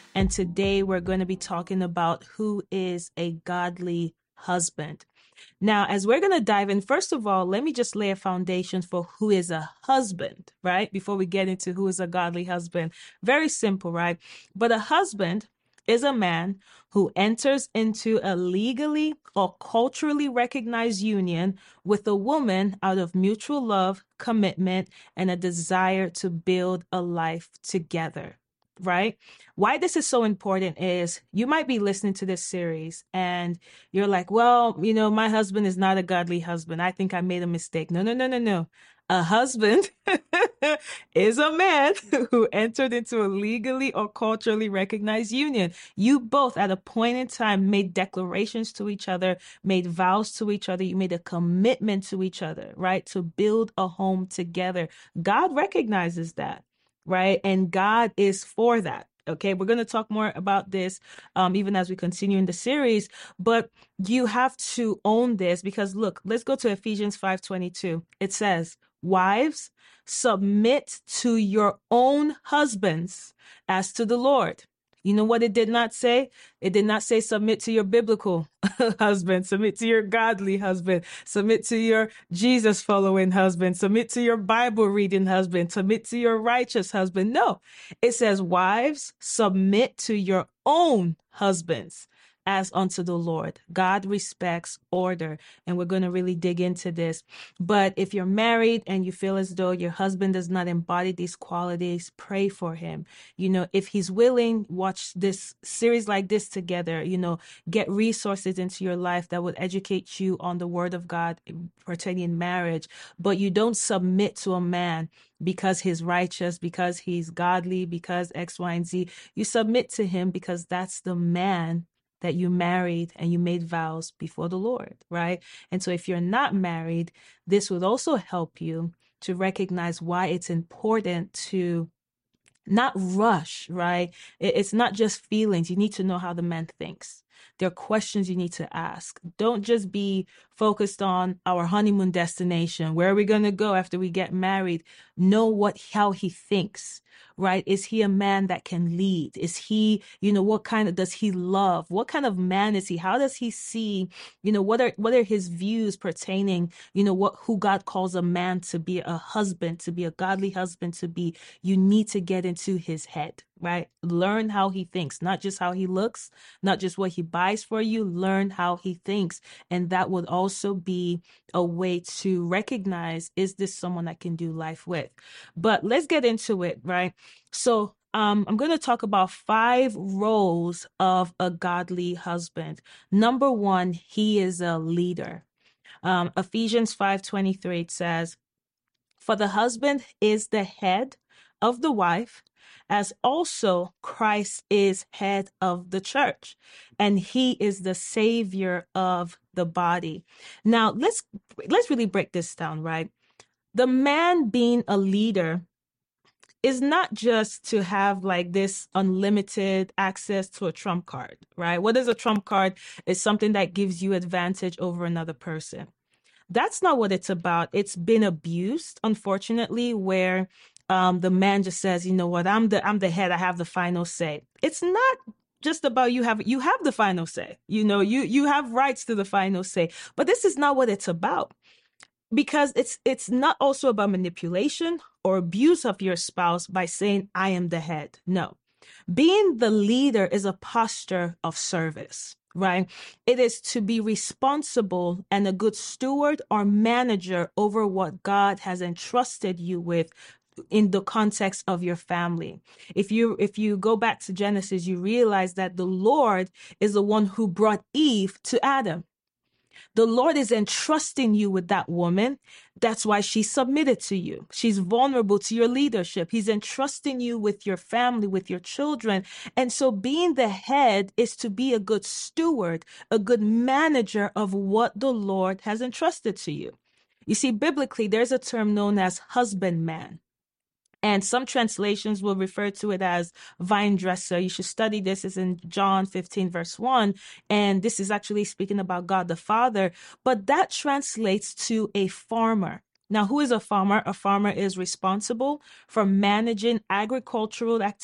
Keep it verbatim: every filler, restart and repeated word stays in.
And today we're going to be talking about who is a godly husband. Now, as we're going to dive in, first of all, let me just lay a foundation for who is a husband, right? Before we get into who is a godly husband. Very simple, right? But a husband is a man who enters into a legally or culturally recognized union with a woman out of mutual love, commitment, and a desire to build a life together. Right? Why this is so important is you might be listening to this series and you're like, well, you know, my husband is not a godly husband. I think I made a mistake. No, no, no, no, no. A husband is a man who entered into a legally or culturally recognized union. You both, at a point in time, made declarations to each other, made vows to each other. You made a commitment to each other, right? To build a home together. God recognizes that, right? And God is for that. Okay, we're going to talk more about this um, even as we continue in the series, but you have to own this because look, let's go to Ephesians five twenty-two. It says, wives, submit to your own husbands as to the Lord. You know what it did not say? It did not say submit to your biblical husband, submit to your godly husband, submit to your Jesus following husband, submit to your Bible reading husband, submit to your righteous husband. No, it says wives, submit to your own husbands as unto the Lord. God respects order, and we're going to really dig into this. But if you're married and you feel as though your husband does not embody these qualities, pray for him. You know, if he's willing, watch this series like this together. You know, get resources into your life that would educate you on the word of God pertaining marriage. But you don't submit to a man because he's righteous, because he's godly, because X, Y, and Z. You submit to him because that's the man that you married and you made vows before the Lord, right? And so if you're not married, this would also help you to recognize why it's important to not rush, right? It's not just feelings. You need to know how the man thinks. There are questions you need to ask. Don't just be focused on our honeymoon destination. Where are we going to go after we get married? Know what, how he thinks, right? Is he a man that can lead? Is he, you know, what kind of, does he love? What kind of man is he? How does he see, you know, what are, what are his views pertaining, you know, what, who God calls a man to be a husband, to be a godly husband, to be. You need to get into his head, right? Learn how he thinks, not just how he looks, not just what he buys for you. Learn how he thinks. And that would also be a way to recognize, is this someone I can do life with? But let's get into it, right? So um, I'm going to talk about five roles of a godly husband. Number one, he is a leader. Um, Ephesians five twenty-three, it says, for the husband is the head of the wife, as also Christ is head of the church, and he is the savior of the body. Now, let's let's really break this down, right? The man being a leader is not just to have like this unlimited access to a trump card, right? What is a trump card? It's something that gives you advantage over another person. That's not what it's about. It's been abused, unfortunately, where um, the man just says, you know what, I'm the I'm the head, I have the final say. It's not just about you have you have the final say. You know, you you have rights to the final say. But this is not what it's about. Because it's it's not also about manipulation or abuse of your spouse by saying, I am the head. No. Being the leader is a posture of service, right? It is to be responsible and a good steward or manager over what God has entrusted you with in the context of your family. If you if you go back to Genesis, you realize that the Lord is the one who brought Eve to Adam. The Lord is entrusting you with that woman. That's why she submitted to you. She's vulnerable to your leadership. He's entrusting you with your family, with your children. And so being the head is to be a good steward, a good manager of what the Lord has entrusted to you. You see, biblically, there's a term known as husbandman. And some translations will refer to it as vine dresser. You should study this. It's in John fifteen, verse one. And this is actually speaking about God the Father. But that translates to a farmer. Now, who is a farmer? A farmer is responsible for managing agricultural activities